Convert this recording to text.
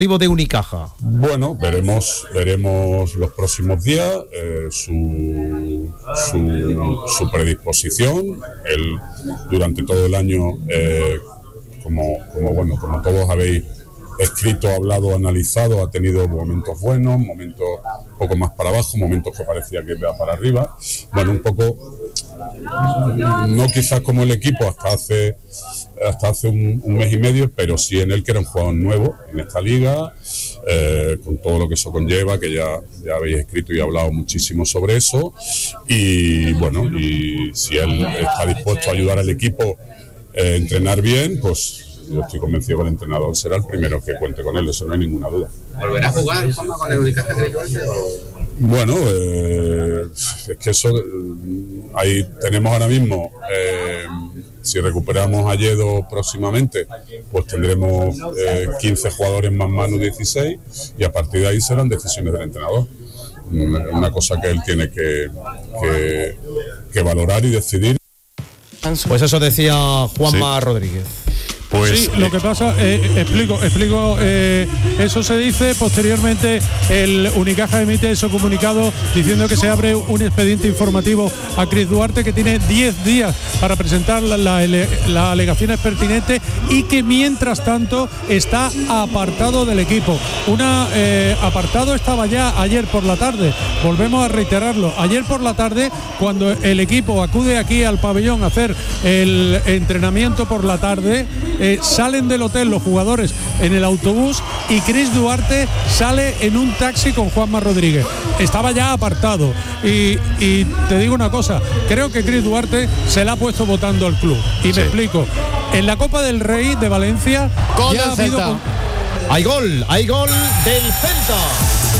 de Unicaja. Bueno, veremos los próximos días su predisposición. Él durante todo el año, como todos habéis escrito, hablado, analizado, ha tenido momentos buenos, momentos un poco más para abajo, momentos que parecía que iba para arriba. Bueno, un poco, no quizás como el equipo hasta hace un mes y medio, pero sí en él, que era un jugador nuevo en esta liga, con todo lo que eso conlleva, que ya habéis escrito y hablado muchísimo sobre eso. Y bueno, y si él está dispuesto a ayudar al equipo a entrenar bien, pues yo estoy convencido que el entrenador será el primero que cuente con él, eso no hay ninguna duda. ¿Volverá a jugar con el Unicaja? Bueno, es que eso, ahí tenemos ahora mismo, si recuperamos a Lledó próximamente, pues tendremos 15 jugadores más Manu 16, y a partir de ahí serán decisiones del entrenador. Una cosa que él tiene que valorar y decidir. Pues eso decía Juanma Rodríguez. Pues sí, lo que pasa, explico, eso se dice. Posteriormente el Unicaja emite ese comunicado diciendo que se abre un expediente informativo a Cris Duarte, que tiene 10 días para presentar las alegaciones pertinentes, y que mientras tanto está apartado del equipo. Apartado estaba ya ayer por la tarde, volvemos a reiterarlo, ayer por la tarde, cuando el equipo acude aquí al pabellón a hacer el entrenamiento por la tarde. Salen del hotel los jugadores en el autobús y Cris Duarte sale en un taxi con Juanma Rodríguez. Estaba ya apartado y te digo una cosa, creo que Cris Duarte se la ha puesto votando al club. Y me explico. En la Copa del Rey de Valencia ya ha habido... Hay gol del Celta.